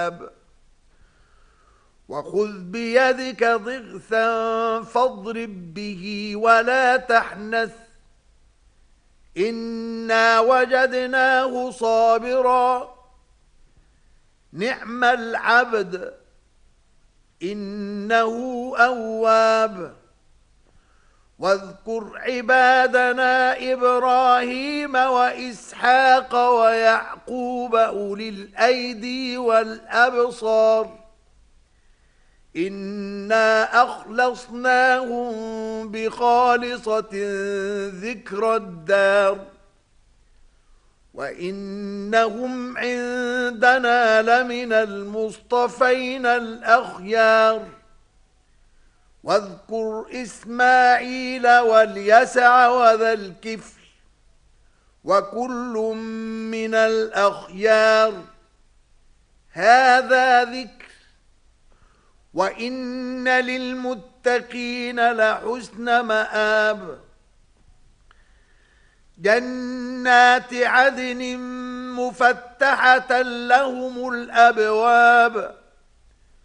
الألباب وخذ بيدك ضغثا فاضرب به ولا تحنث إنا وجدناه صابرا نعم العبد إنه أواب واذكر عبادنا إبراهيم وإسحاق ويعقوب أولي الأيدي والأبصار إنا أخلصناهم بخالصة ذكر الدار وإنهم عندنا لمن المصطفين الأخيار واذكر إسماعيل واليسع وذا الكفل وكل من الأخيار هذا ذكر وإن للمتقين لحسن مآب جنات عدن مفتحة لهم الأبواب